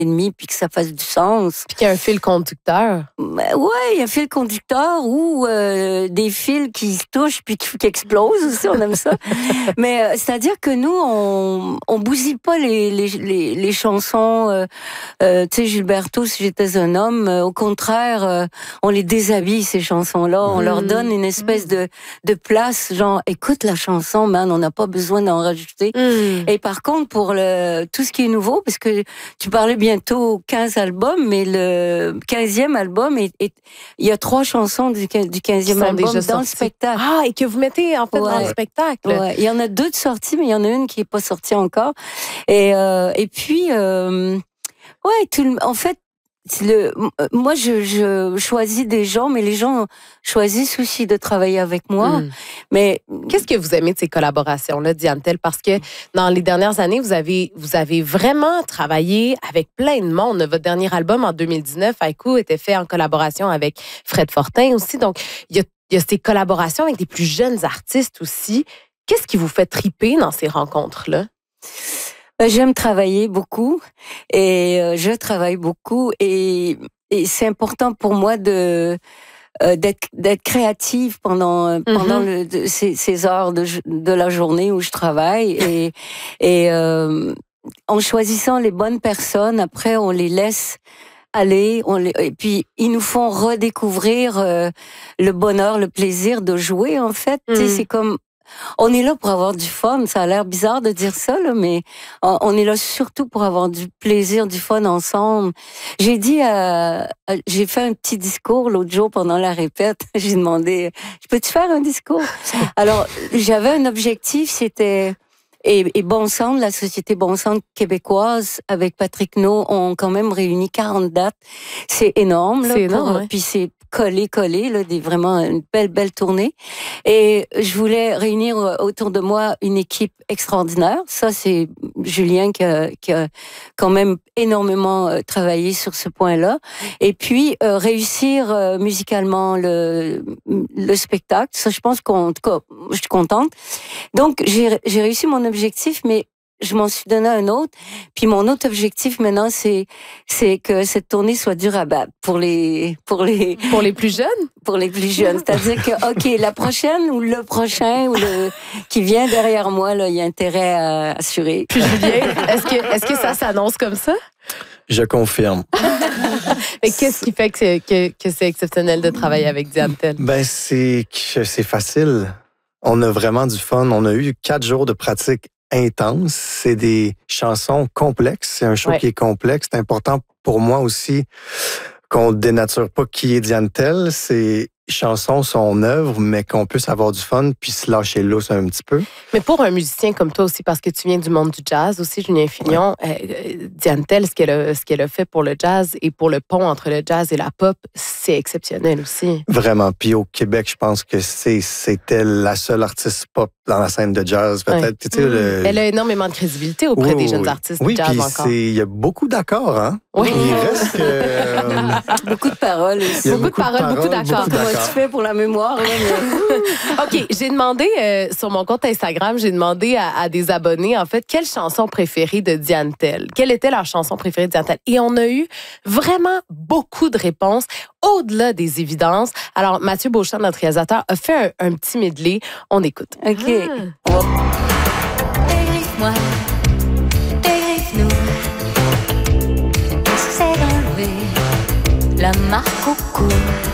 et demi, puis que ça fasse du sens. Puis qu'il y a un fil conducteur. Ben ouais, il y a un fil conducteur ou des fils qui se touchent puis qui explosent aussi, on aime ça. Mais c'est-à-dire que nous, on bousille pas les chansons. Tu sais, Gilberto, si j'étais un homme, au contraire, on les déshabille, ces chansons-là. On leur donne une espèce de place, genre, écoute la chanson, man, on n'a pas besoin d'en rajouter. Et par contre, pour tout ce qui est nouveau, parce que tu parlais bientôt 15 albums, mais le 15e album, il y a 3 chansons du 15e album dans le spectacle. Ah, et que vous mettez en fait dans le spectacle. Ouais. Il y en a 2 de sorties, mais il y en a une qui n'est pas sortie encore. Et puis, en fait, moi, je choisis des gens, mais les gens choisissent aussi de travailler avec moi. Mais qu'est-ce que vous aimez de ces collaborations-là, Diane Tell? Parce que dans les dernières années, vous avez vraiment travaillé avec plein de monde. Votre dernier album en 2019, Haïku, était fait en collaboration avec Fred Fortin aussi. Donc, il y a ces collaborations avec des plus jeunes artistes aussi. Qu'est-ce qui vous fait triper dans ces rencontres-là? J'aime travailler beaucoup et je travaille beaucoup et c'est important pour moi d'être créative pendant ces heures de la journée où je travaille et en choisissant les bonnes personnes, après on les laisse aller, et puis ils nous font redécouvrir le bonheur, le plaisir de jouer en fait. Tu sais, c'est comme on est là pour avoir du fun. Ça a l'air bizarre de dire ça, là, mais on est là surtout pour avoir du plaisir, du fun ensemble. J'ai fait un petit discours l'autre jour pendant la répète. J'ai demandé, je peux-tu faire un discours? Alors, j'avais un objectif, c'était... Et Bon Sound, la société Bon Sound québécoise, avec Patrick No, ont quand même réuni 40 dates. C'est énorme, là. C'est énorme, ouais. Puis c'est collé, là, vraiment une belle tournée. Et je voulais réunir autour de moi une équipe extraordinaire. Ça, c'est Julien qui a quand même énormément travaillé sur ce point-là. Et puis, réussir musicalement le spectacle. Ça, je pense en tout cas, je suis contente. Donc, j'ai réussi mon objectif, mais je m'en suis donné un autre. Puis mon autre objectif maintenant, c'est que cette tournée soit dure à battre pour les plus jeunes. Pour les plus jeunes, c'est-à-dire que ok, la prochaine ou le prochain ou qui vient derrière moi, là, il y a intérêt à assurer. Puis Julien, est-ce que ça s'annonce comme ça? Je confirme. Mais qu'est-ce qui fait que c'est exceptionnel de travailler avec Diane Tell? Ben c'est facile. On a vraiment du fun. On a eu 4 jours de pratique intense. C'est des chansons complexes. C'est un show qui est complexe. C'est important pour moi aussi qu'on dénature pas qui est Diane Tell. Ces chansons sont œuvres, mais qu'on puisse avoir du fun puis se lâcher l'os un petit peu. Mais pour un musicien comme toi aussi, parce que tu viens du monde du jazz aussi, Julien Fillon, Diane Tell, ce qu'elle a fait pour le jazz et pour le pont entre le jazz et la pop, c'est exceptionnel aussi. Vraiment. Puis au Québec, je pense que c'était la seule artiste pop dans la scène de jazz, peut-être. Tu sais, Elle a énormément de crédibilité auprès des jeunes artistes de jazz encore. Oui, il y a beaucoup d'accords, hein? Oui. Il reste que... beaucoup de paroles aussi. Beaucoup de paroles, beaucoup d'accords. Comment tu fais pour la mémoire? OK, j'ai demandé sur mon compte Instagram, j'ai demandé à des abonnés, en fait, quelle chanson préférée de Diane Tell? Quelle était leur chanson préférée de Diane Tell? Et on a eu vraiment beaucoup de réponses, au-delà des évidences. Alors, Mathieu Beauchamp, notre réalisateur, a fait un petit medley. On écoute. OK. Dérive-moi, dérive-nous. C'est d'enlever la marque au cou.